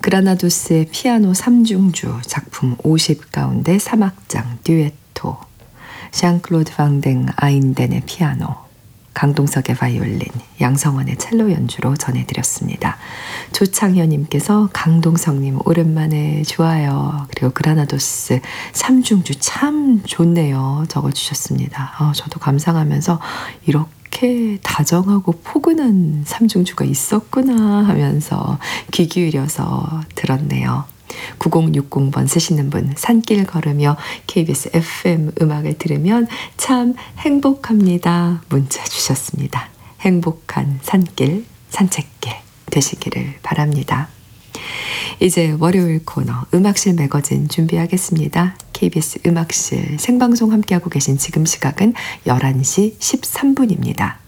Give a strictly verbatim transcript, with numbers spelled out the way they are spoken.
그라나도스의 피아노 삼중주 작품 오십 가운데 삼 악장 듀에토, 샹클로드 방댕 아인덴의 피아노, 강동석의 바이올린, 양성원의 첼로 연주로 전해드렸습니다. 조창현님께서 강동석님 오랜만에 좋아요. 그리고 그라나도스 삼중주 참 좋네요. 적어주셨습니다. 아, 저도 감상하면서 이렇게 다정하고 포근한 삼중주가 있었구나 하면서 귀 기울여서 들었네요. 구공육공 번 쓰시는 분, 산길 걸으며 케이비에스 에프엠 음악을 들으면 참 행복합니다. 문자 주셨습니다. 행복한 산길, 산책길 되시기를 바랍니다. 이제 월요일 코너 음악실 매거진 준비하겠습니다. 케이비에스 음악실 생방송 함께하고 계신 지금 시각은 열한 시 십삼 분입니다.